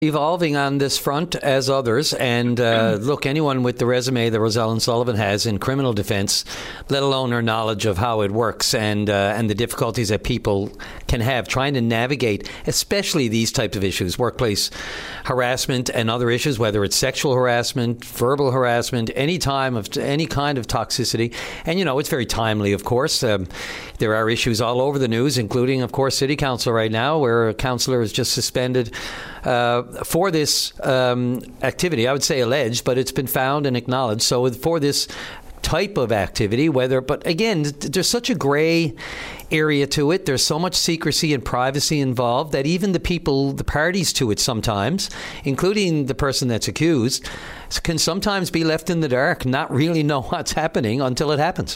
Evolving on this front as others. And look, anyone with the resume that Rosellen Sullivan has in criminal defence, let alone her knowledge of how it works and the difficulties that people can have trying to navigate, especially these types of issues, workplace harassment and other issues, whether it's sexual harassment, verbal harassment, any kind of toxicity. And, it's very timely, of course. There are issues all over the news, including, of course, City Council right now, where a councillor is just suspended for this activity. I would say alleged, but it's been found and acknowledged. So for this type of activity, but again, there's such a gray area to it. There's so much secrecy and privacy involved that even the parties to it sometimes, including the person that's accused, can sometimes be left in the dark, not really know what's happening until it happens.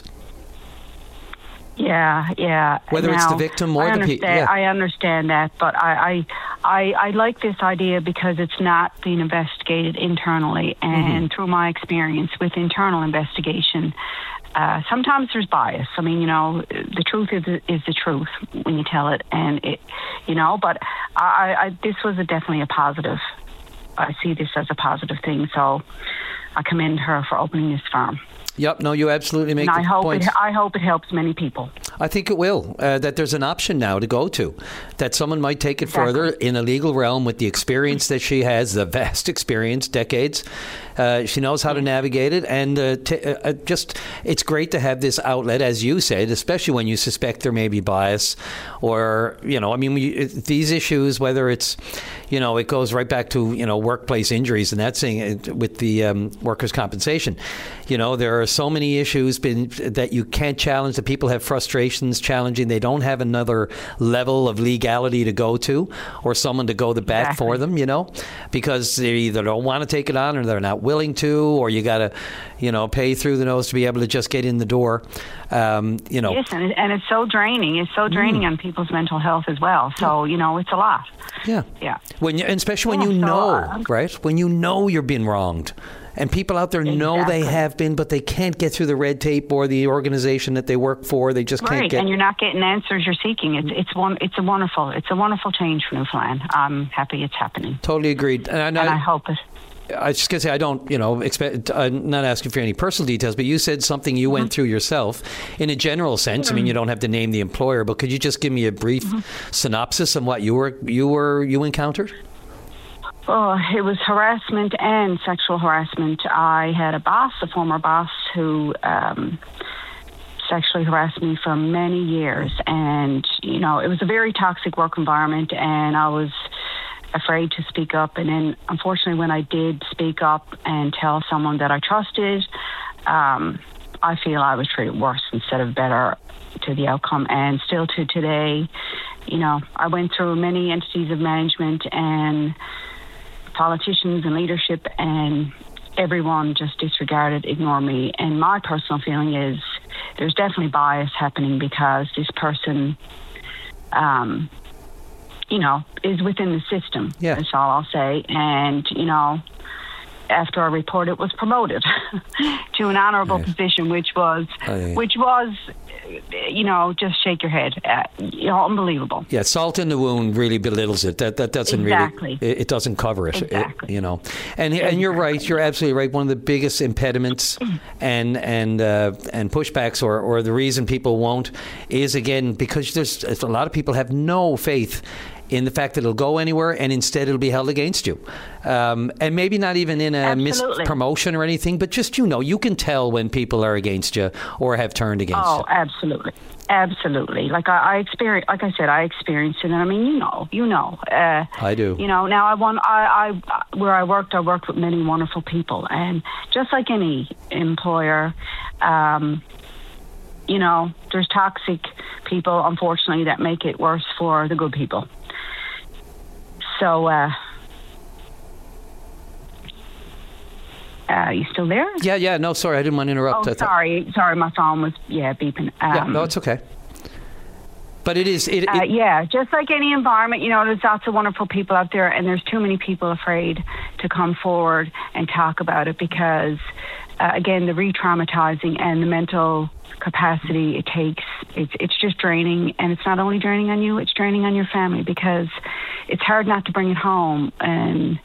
Yeah. Whether it's the victim or the people. I understand that, but I like this idea because it's not being investigated internally. And through my experience with internal investigation, sometimes there's bias. I mean, the truth is the truth when you tell it, and But this was definitely a positive. I see this as a positive thing, so I commend her for opening this firm. Yep, no, you absolutely make the point. I hope it helps many people. I think it will, that there's an option now to go to, that someone might take it further in a legal realm with the experience that she has, the vast experience, decades. She knows how to navigate it, and it's great to have this outlet, as you said, especially when you suspect there may be bias or, these issues, whether it's, it goes right back to, workplace injuries and that thing with the workers' compensation. There are so many issues that you can't challenge, that people have frustrations challenging. They don't have another level of legality to go to or someone to go the bat for them, because they either don't want to take it on or they're not willing to, or you got to, pay through the nose to be able to just get in the door. Yes, and it's so draining. It's so draining on people's mental health as well. So, it's a lot. Yeah. Especially when right? When you're being wronged. And people out there know they have been, but they can't get through the red tape or the organization that they work for. They just can't get. And you're not getting answers you're seeking. It's a wonderful change for Newfoundland. I'm happy it's happening. Totally agreed. And I hope it. I was just going to say, I don't, expect, I'm not asking for any personal details, but you said something you went through yourself in a general sense. I mean, you don't have to name the employer, but could you just give me a brief synopsis of what you encountered? Oh, it was harassment and sexual harassment. I had a former boss, who sexually harassed me for many years. And, it was a very toxic work environment, and I was afraid to speak up. And then, unfortunately, when I did speak up and tell someone that I trusted, I feel I was treated worse instead of better to the outcome. And still to today, I went through many entities of management and politicians and leadership, and everyone just disregarded, ignored me. And my personal feeling is there's definitely bias happening because this person, is within the system. Yeah. That's all I'll say. And, after I reported, was promoted to an honorable position, which was, just shake your head. Unbelievable. Yeah, salt in the wound really belittles it. That doesn't really, it doesn't cover it. Exactly. And you're right. You're absolutely right. One of the biggest impediments and pushbacks, or the reason people won't, is again because there's a lot of people have no faith in the fact that it'll go anywhere, and instead it'll be held against you. And maybe not even in a mispromotion or anything, but just, you can tell when people are against you or have turned against you. Oh, absolutely. Absolutely. Like I experienced, I experienced it, and I mean, I do. Now I where I worked with many wonderful people, and just like any employer, there's toxic people, unfortunately, that make it worse for the good people. So, you still there? Yeah. No, sorry, I didn't want to interrupt. Oh, sorry, my phone was beeping. No, it's okay. But it is. Just like any environment, there's lots of wonderful people out there, and there's too many people afraid to come forward and talk about it because, again, the re-traumatizing and the mental capacity it takes, it's just draining. And it's not only draining on you, it's draining on your family because it's hard not to bring it home. And